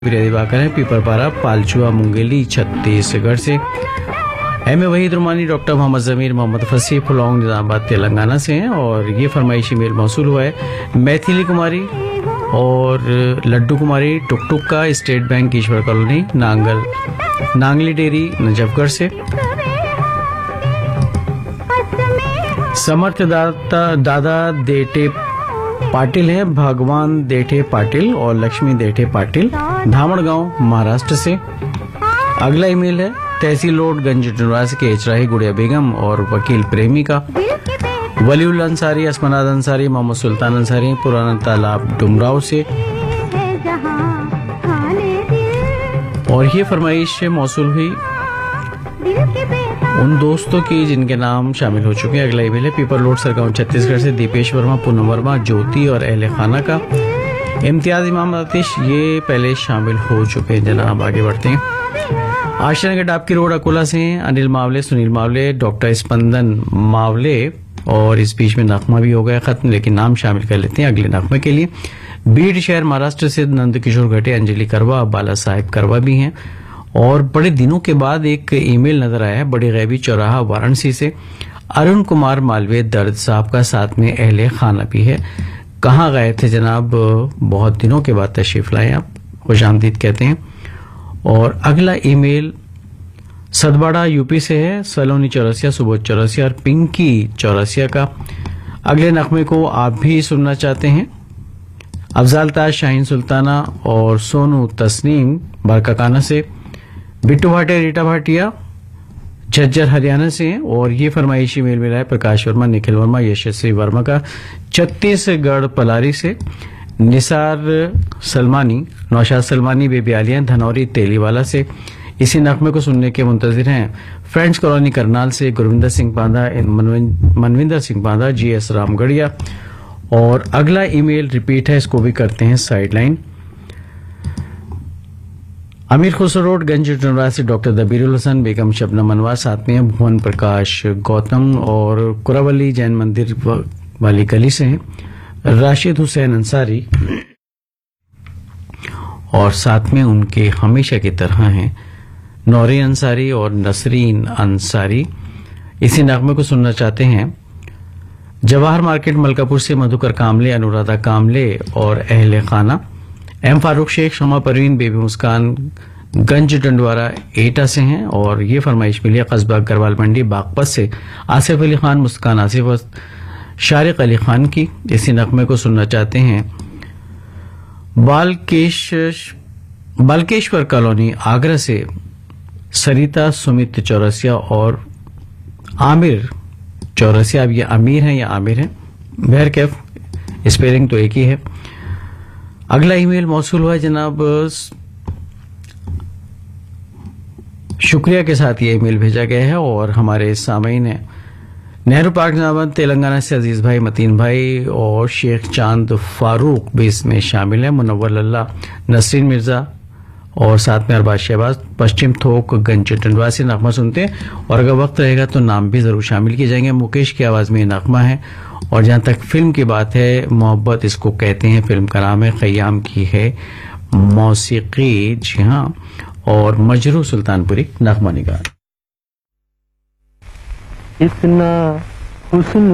दिवाकर है पीपरपारा पालचुआ मुंगेली छत्तीसगढ़ से। M A Waheed रुमानी doctor Mohammad जमीर मोहम्मद फसी फुलौंग निजामाबाद तेलंगाना से हैं और ये फरमाइशी मेल मौसूल हुआ है मैथिली कुमारी और लड्डू कुमारी टुकटुक का स्टेट बैंक ईश्वर कॉलोनी नांगली डेरी नजफगढ़ से। समर्थ दादा देटे पाटिल है भगवान देठे पाटिल और लक्ष्मी देठे पाटिल धामड़गांव महाराष्ट्र से। अगला ईमेल है तहसील रोड गंज निवासी के एचराही गुड़िया बेगम और वकील प्रेमी का। वलीउल अंसारी असमनाद अंसारी मोहम्मद सुल्तान अंसारी पुराना तालाब डुमराव से। और ये फरमाइश मौसूल हुई उन दोस्तों की जिनके नाम शामिल हो चुके हैं। अगला ईमेल है पीपर लोड सरगांव छत्तीसगढ़ से दीपेश वर्मा पूनम वर्मा ज्योति और अहले खाना का। इम्तियाज इमाम आतिश ये पहले शामिल हो चुके हैं जनाब। आगे बढ़ते हैं। आश्रम के डाब की रोड अकोला से अनिल मावले सुनील मावले डॉक्टर स्पंदन मावले और इस बीच में नगमा भी हो गया खत्म लेकिन नाम शामिल कर लेते हैं अगले नगमे के लिए। बीड शहर महाराष्ट्र से नंद किशोर घटे अंजलि करवा बाला साहेब करवा भी हैं। और बड़े दिनों के बाद एक ईमेल नजर आया है बड़ी गैबी चौराहा वाराणसी से अरुण कुमार मालवीय दर्द साहब का साथ में अहले खाना भी है। कहाँ गए थे जनाब, बहुत दिनों के बाद तशरीफ लाए आप, खुशामदीद कहते हैं। और अगला ईमेल सदबाड़ा यूपी से है सलोनी चौरसिया सुबोध चौरसिया और पिंकी चौरसिया का। अगले नगमे को आप भी सुनना चाहते हैं। अफजाल ताज शाहीन सुल्ताना और सोनू तस्नीम बरकाकाना से। बिट्टू भाटिया रीटा भाटिया झज्जर हरियाणा से हैं और ये फरमाइशी मेल मिला है प्रकाश वर्मा निखिल वर्मा यशस्वी वर्मा का छत्तीसगढ़ पलारी से। निसार सलमानी नौशाद सलमानी बेबी आलिया धनौरी तेलीवाला से। इसी नगमे को सुनने के मुंतजिर हैं फ्रेंड्स कॉलोनी करनाल से गुरविंदर सिंह बांधा मनविंदर सिंह बांधा GS रामगढ़िया। और अगला ईमेल रिपीट है, इसको भी करते हैं साइडलाइन। अमीर खुसरो रोड गंज निवासी डॉक्टर दबीरुल हसन बेगम शबनम अनवर साथ में भुवन प्रकाश गौतम और कुरावली जैन मंदिर वाली गली से हैं राशिद हुसैन अंसारी और साथ में उनके हमेशा की तरह हैं नौरी अंसारी और नसरीन अंसारी। इसी नगमे को सुनना चाहते हैं जवाहर मार्केट मलकापुर से मधुकर कामले अनुराधा कामले और अहले खाना। एम फारूक शेख शमा परवीन बेबी मुस्कान गंज डंडवारा एटा से हैं और ये फरमाइश मिली कस्बा गरवाल मंडी बागपत से आसिफ अली खान मुस्कान आसिफ और शारिक अली खान की। इसी नगमे को सुनना चाहते हैं बालकेश्वर कॉलोनी आगरा से सरिता सुमित चौरसिया और आमिर चौरसिया। अब ये अमीर हैं या आमिर हैं, बहर कैफ स्पेलिंग तो एक ही है। अगला ईमेल मौसूल हुआ है जनाब शुक्रिया के साथ ये ईमेल भेजा गया है और हमारे सामईन है नेहरू पार्क निजामाबाद तेलंगाना से अजीज भाई मतीन भाई और शेख चांद फारूक भी इसमें शामिल है। मुनव्वर अल्लाह नसरीन मिर्जा और साथ में अरबाज शहबाज पश्चिम थोक गंज टंडवा से नगमा सुनते हैं और अगर वक्त रहेगा तो नाम भी जरूर शामिल किए जाएंगे। मुकेश की आवाज में नगमा है और जहां तक फिल्म की बात है मोहब्बत इसको कहते हैं, फिल्म का नाम है खयाम की है मौसीकी, जी हाँ, और मजरू सुल्तानपुरी नगमा निगार। इतना हुस्न